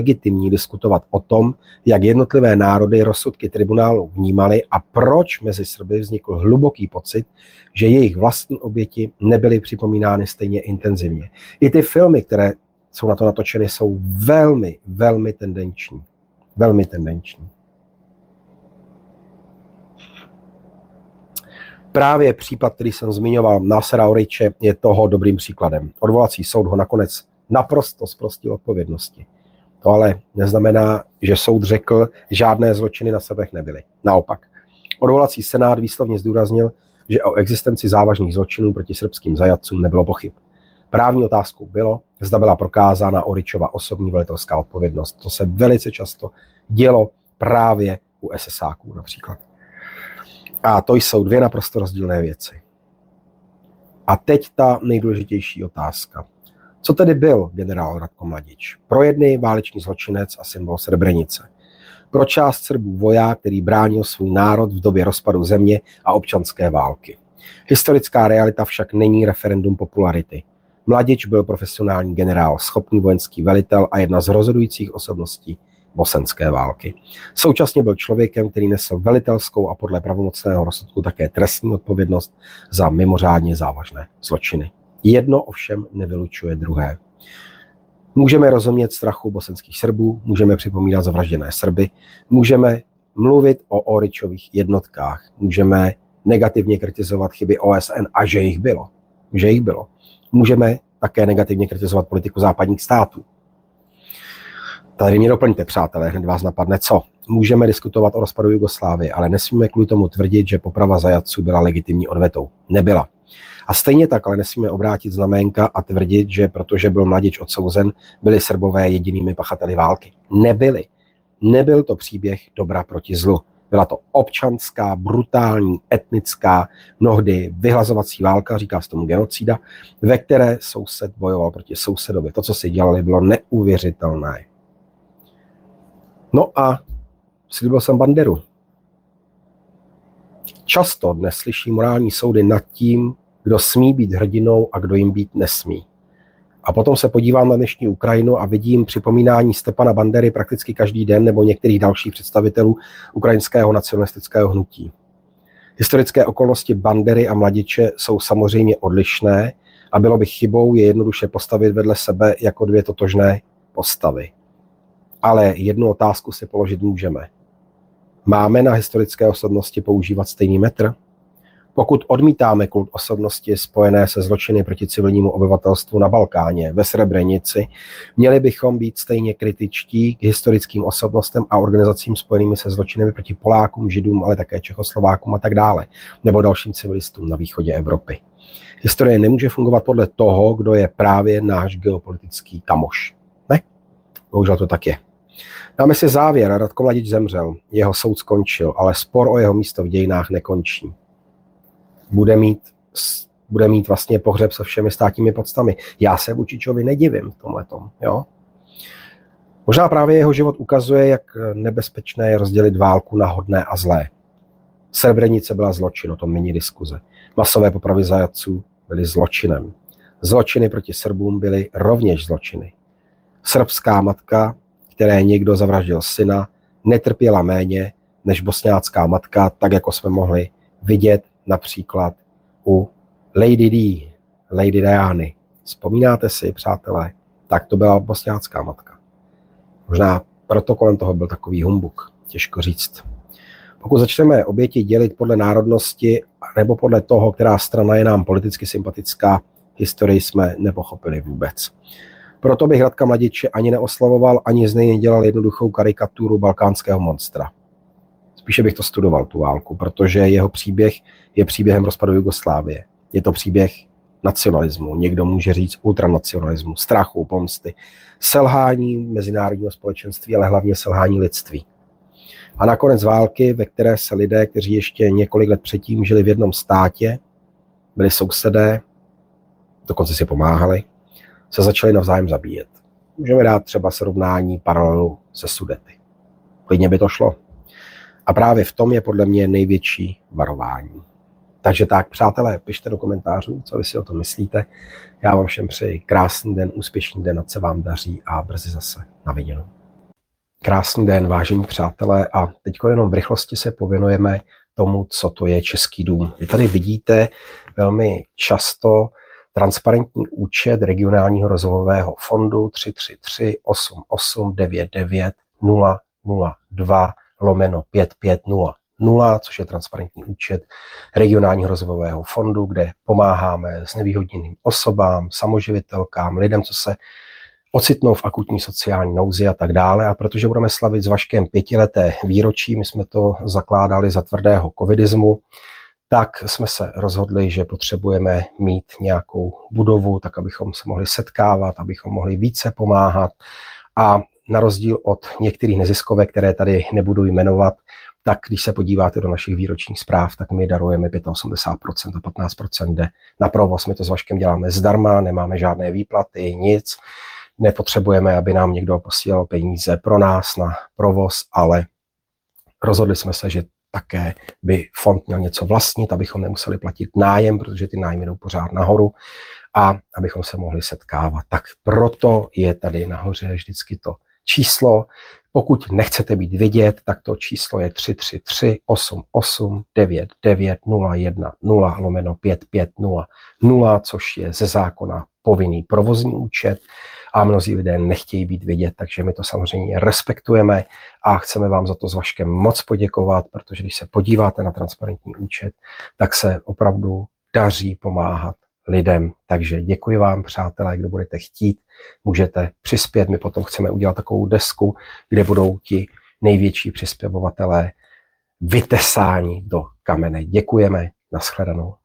legitimní diskutovat o tom, jak jednotlivé národy rozsudky tribunálu vnímaly a proč mezi Srby vznikl hluboký pocit, že jejich vlastní oběti nebyly připomínány stejně intenzivně. I ty filmy, které jsou na to natočeny, jsou velmi, velmi tendenční. Velmi tendenční. Právě případ, který jsem zmiňoval, Nasera Oriče, je toho dobrým příkladem. Odvolací soud ho nakonec naprosto zprostil odpovědnosti. To ale neznamená, že soud řekl, žádné zločiny na Srbech nebyly. Naopak. Odvolací senát výslovně zdůraznil, že o existenci závažných zločinů proti srbským zajatcům nebylo pochyb. Právní otázkou bylo, zda byla prokázána Oričova osobní velitelská odpovědnost. To se velice často dělo právě u SSáků například. A to jsou dvě naprosto rozdílné věci. A teď ta nejdůležitější otázka. Co tedy byl generál Ratko Mladič? Pro jedny válečný zločinec a symbol Srebrenice. Pro část Srbů voják, který bránil svůj národ v době rozpadu země a občanské války. Historická realita však není referendum popularity. Mladič byl profesionální generál, schopný vojenský velitel a jedna z rozhodujících osobností bosenské války. Současně byl člověkem, který nesl velitelskou a podle pravomocného rozsudku také trestní odpovědnost za mimořádně závažné zločiny. Jedno ovšem nevylučuje druhé. Můžeme rozumět strachu bosenských Srbů, můžeme připomínat zavražděné Srby, můžeme mluvit o Oričových jednotkách, můžeme negativně kritizovat chyby OSN a že jich bylo. Můžeme také negativně kritizovat politiku západních států. Tady mě doplňte, přátelé, hned vás napadne co. Můžeme diskutovat o rozpadu Jugoslávie, ale nesmíme kvůli tomu tvrdit, že poprava zajatců byla legitimní odvetou. Nebyla. A stejně tak ale nesmíme obrátit znaménka a tvrdit, že protože byl Mladič odsouzen, byli Srbové jedinými pachateli války. Nebyli. Nebyl to příběh dobra proti zlu. Byla to občanská, brutální, etnická, mnohdy vyhlazovací válka, říká se tomu genocida, ve které soused bojoval proti sousedovi. To, co si dělali, bylo neuvěřitelné. No a slíbil jsem Banderu. Často dnes slyší morální soudy nad tím, kdo smí být hrdinou a kdo jim být nesmí. A potom se podívám na dnešní Ukrajinu a vidím připomínání Stepana Bandery prakticky každý den nebo některých dalších představitelů ukrajinského nacionalistického hnutí. Historické okolnosti Bandery a Mladiče jsou samozřejmě odlišné a bylo by chybou je jednoduše postavit vedle sebe jako dvě totožné postavy. Ale jednu otázku si položit můžeme. Máme na historické osobnosti používat stejný metr? Pokud odmítáme kult osobnosti spojené se zločiny proti civilnímu obyvatelstvu na Balkáně, ve Srebrenici, měli bychom být stejně kritičtí k historickým osobnostem a organizacím spojenými se zločiny proti Polákům, Židům, ale také Čechoslovákům a tak dále, nebo dalším civilistům na východě Evropy. Historie nemůže fungovat podle toho, kdo je právě náš geopolitický kamoš. Ne? Bohužel to tak je. Dáme si závěr. Ratko Mladič zemřel, jeho soud skončil, ale spor o jeho místo v dějinách nekončí. Bude mít vlastně pohřeb se všemi státními podstami. Já se Vučičovi nedivím v tomhletom. Jo? Možná právě jeho život ukazuje, jak nebezpečné je rozdělit válku na hodné a zlé. Srebrenice byla zločin, o tom není diskuze. Masové popravy zajatců byly zločinem. Zločiny proti Srbům byly rovněž zločiny. Srbská matka, které někdo zavraždil syna, netrpěla méně než bosňácká matka, tak jako jsme mohli vidět například u Lady Diany. Vzpomínáte si, přátelé? Tak to byla bosňácká matka. Možná proto kolem toho byl takový humbuk, těžko říct. Pokud začneme oběti dělit podle národnosti nebo podle toho, která strana je nám politicky sympatická, historii jsme nepochopili vůbec. Proto bych Ratka Mladiče ani neoslavoval, ani z něj nedělal jednoduchou karikaturu balkánského monstra. Spíše bych to studoval, tu válku, protože jeho příběh je příběhem rozpadu Jugoslávie. Je to příběh nacionalismu, někdo může říct ultranacionalismu, strachu, pomsty, selhání mezinárodního společenství, ale hlavně selhání lidství. A nakonec války, ve které se lidé, kteří ještě několik let předtím žili v jednom státě, byli sousedé, dokonce si pomáhali, se začali navzájem zabíjet. Můžeme dát třeba srovnání paralelu se Sudety. Klidně by to šlo. A právě v tom je podle mě největší varování. Takže tak, přátelé, pište do komentářů, co vy si o tom myslíte. Já vám všem přeji krásný den, úspěšný den, ať se vám daří a brzy zase na viděnou. Krásný den, vážení přátelé, a teď jenom v rychlosti se pověnujeme tomu, co to je Český dům. Vy tady vidíte velmi často transparentní účet regionálního rozvojového fondu 333 88 99 002 5500, což je transparentní účet regionálního rozvojového fondu, kde pomáháme znevýhodněným osobám, samoživitelkám, lidem, co se ocitnou v akutní sociální nouzi a tak dále. A protože budeme slavit s Vaškem 5leté výročí, my jsme to zakládali za tvrdého covidismu, tak jsme se rozhodli, že potřebujeme mít nějakou budovu, tak abychom se mohli setkávat, abychom mohli více pomáhat. A na rozdíl od některých neziskovek, které tady nebudu jmenovat, tak když se podíváte do našich výročních zpráv, tak my darujeme 85% a 15% jde na provoz. My to s Vaškem děláme zdarma, nemáme žádné výplaty, nic. Nepotřebujeme, aby nám někdo posílal peníze pro nás na provoz, ale rozhodli jsme se, že také by fond měl něco vlastnit, abychom nemuseli platit nájem, protože ty nájmy jdou pořád nahoru, a abychom se mohli setkávat. Tak proto je tady nahoře vždycky to číslo. Pokud nechcete být vidět, tak to číslo je 333 88 99 010 5500, což je ze zákona povinný provozní účet a mnozí lidé nechtějí být vidět, takže my to samozřejmě respektujeme a chceme vám za to s Vaškem moc poděkovat, protože když se podíváte na transparentní účet, tak se opravdu daří pomáhat lidem. Takže děkuji vám, přátelé, kdo budete chtít, můžete přispět. My potom chceme udělat takovou desku, kde budou ti největší přispěvovatelé vytesáni do kamene. Děkujeme, nashledanou.